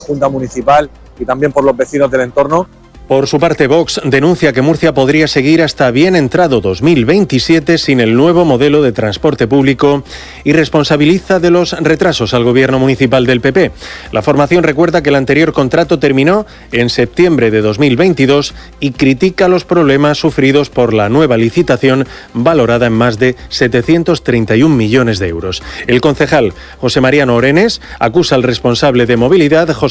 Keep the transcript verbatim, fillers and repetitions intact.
Junta Municipal y también por los vecinos del entorno. Por su parte, Vox denuncia que Murcia podría seguir hasta bien entrado dos mil veintisiete sin el nuevo modelo de transporte público y responsabiliza de los retrasos al gobierno municipal del P P. La formación recuerda que el anterior contrato terminó en septiembre de dos mil veintidós y critica los problemas sufridos por la nueva licitación valorada en más de setecientos treinta y un millones de euros. El concejal José Mariano Orenes acusa al responsable de movilidad, José